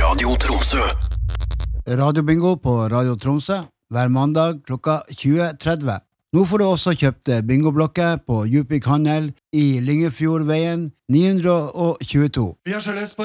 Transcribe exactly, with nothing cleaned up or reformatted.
Radio Tromsø. Radio Bingo på Radio Tromsø hver mandag klokka tjue tretti. Nå får du også kjøpt bingoblokker på Djupvik Handel i Lyngefjordveien ni hundre tjueto. Vi har så lyst på